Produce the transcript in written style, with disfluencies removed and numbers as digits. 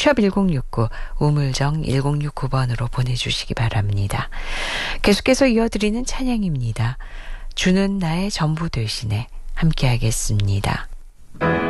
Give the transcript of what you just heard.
샵 1069, 우물정 1069번으로 보내주시기 바랍니다. 계속해서 이어드리는 찬양입니다. 주는 나의 전부 되시네. 함께하겠습니다.